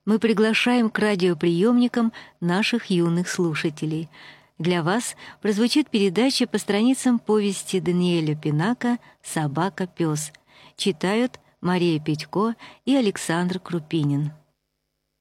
мы приглашаем к радиоприемникам наших юных слушателей. Для вас прозвучит передача по страницам повести Даниэля Пинака «Собака-пёс». Читают Мария Петько и Александр Крупинин.